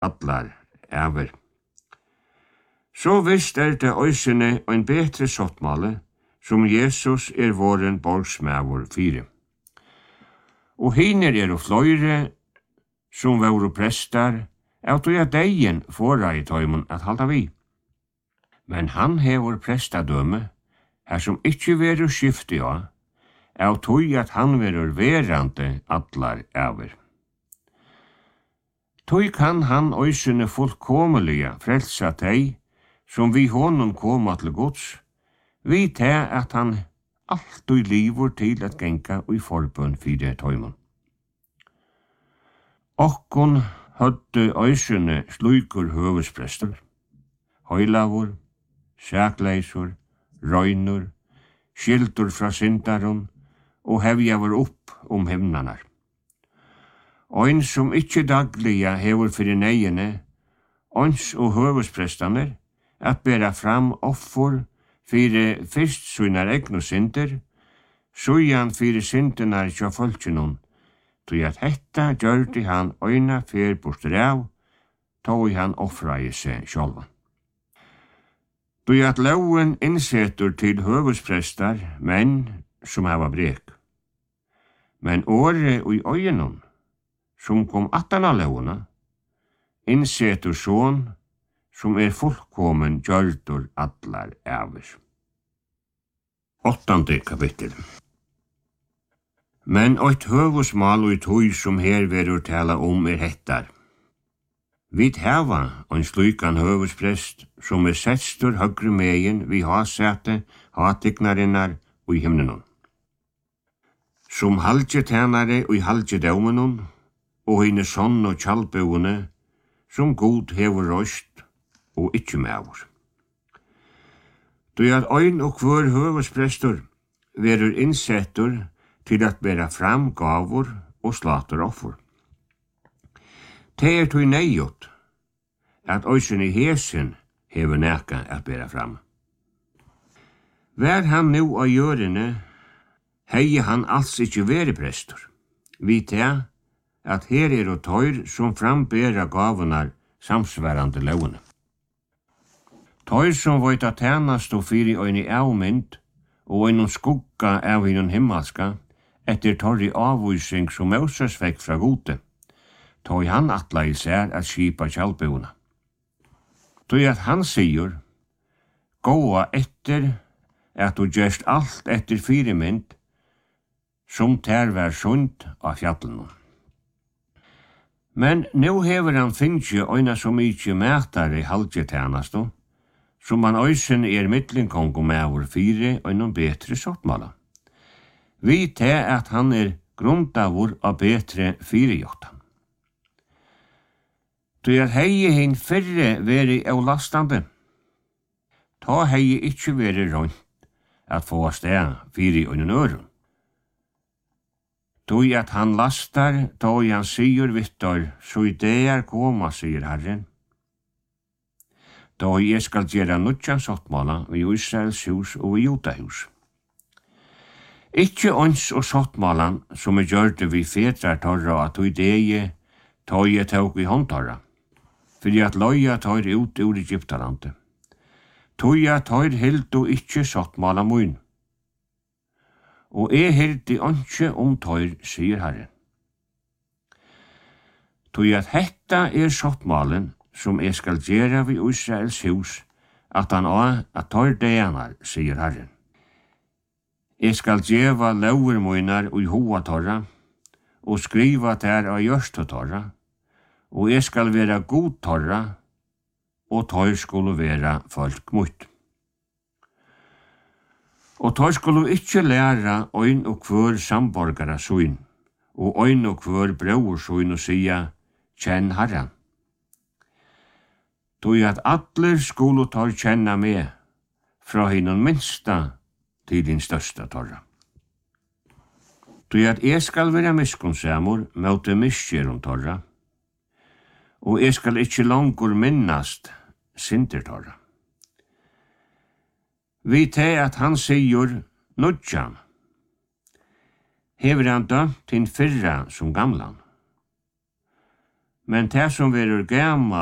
allar æver. Så visst det øysene en betre sottmale, som Jesus våren borgsmævor fire. Og hiner fløyre, som våre prestar, av tog deien fåra i tøymon at halda vi. Men han hevur prestadømme, her som ikkje veru skifti av tog at han verur verande allar æver. Tog kan han øysene fullkomelige frelsa teg, som vi honom koma til Guds, vi te at han alltid livur til at genka i forbøn fire tøymon. Okkon hødde øysene slukur høvesprestur, høylavur, sækleisur, røynur, skildur fra syndaron, og hevjavur upp himnanar. Ein som ikkje dagliga hevur fyrir neiene, ons og høvesprestaner, at bera fram offer fyrir fyrst sunar egnu synder, sujan fyrir syndenar tja fölkjenun, tog at hetta gjørdi han øyna fyr bostur av, tog han offrai seg sjálvan. Tog at loven innsetur til høvesprestar, menn som hava brek. Men åre og i øynun, som kom attana lovuna, innsetur sån, som fullkomen gjørdur allar æver. 8. kapittel. Men eit høvusmal og tøy som her verur tala hettar. Vit hava ein slukan høvusprest som settstur høgru megin vi hasete, hatignarinnar og i himnenon. Som halgje tænare og i halgje daumenon, og hine sonn og tjalbøune, som god hevur røst og ikkje mævur. Du at ein og kvør høvusprestur verur innsettur til at bera fram gavur og slater offer. Det tog neiot at øysen i hesen hever neka at bera fram. Vær han nu av gjørene, hei han alls ikkje veri prestur. Vit at her og tøyr som frambera gavunar samsværande lovene. Tøyr som veit at tænast og fyri øyne avmynd og øyne skugga av hinnon himmelska etter torri avvysing som Moses fekk fra gode, tøy han atla i sær at skipa kjallbuna. Tøy at han sier, gåa etter at du gjerst alt etter fyrimynd som tær vær sund av fjallene. Men nu hever han finnje øyna så mykje mætare halgjetænasto, som han øysen midlinkong med over fire og noen betre sottmala. Vi at han grundavur av betre firegjottan. Du hei hinn fyrre veri avlastande. Ta hei ikkje veri rundt at få sted fire og noen øron. Du at han lastar, ta han sier vittor, så i det koma, sier Herren. Da jeg skal gjøre nutjan sottmala i Israels hus og i Judahus. Ikkje ons og sottmalan som gjørte vi fetrar torra at i det ta jeg tåg i håndtorra, fordi at loja tar ut ur Egyptalandet. Toja tar hildu ikkje sottmala mun. Og hildi ikkje tøyr, sier Herren. Tog at hetta sottmalen som skal gjera vi Israels hus, at han at tøyr deanar, sier Herren. Skal gjeva lauer munar og i hoa torra, og skriva der av gjørstu torra, og skal vera god torra, og tøyr skulle vera folk mot. Og tøyr skulle ikkje læra øyn og kvør samborgara søyn, og øyn og kvør brøver søyn og sia, kjenn Herren. Tøy at atler skulle tøyr kjenna med, fra hinnon minsta til din størsta torra. Tøy at skal vera miskunnsamur møte miskjerum torra, og skal ikkje langur minnast synder torra. Vi at han sier nudjan. Hever han dømt til fyrra som gamlan. men det som verur gamalt